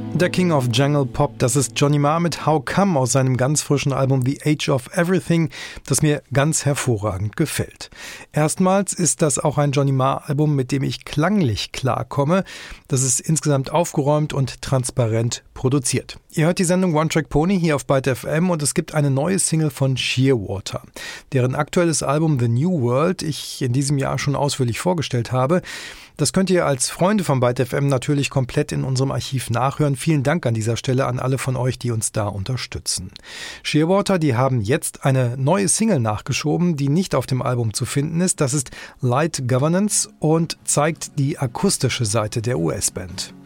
Der King of Jungle Pop, das ist Johnny Marr mit How Come aus seinem ganz frischen Album The Age of Everything, das mir ganz hervorragend gefällt. Erstmals ist das auch ein Johnny Marr-Album, mit dem ich klanglich klarkomme. Das ist insgesamt aufgeräumt und transparent produziert. Ihr hört die Sendung One Track Pony hier auf Byte FM und es gibt eine neue Single von Shearwater, deren aktuelles Album The New World ich in diesem Jahr schon ausführlich vorgestellt habe. Das könnt ihr als Freunde von Byte FM natürlich komplett in unserem Archiv nachhören. Vielen Dank an dieser Stelle an alle von euch, die uns da unterstützen. Shearwater, die haben jetzt eine neue Single nachgeschoben, die nicht auf dem Album zu finden ist. Das ist Light Governance und zeigt die akustische Seite der US-Band.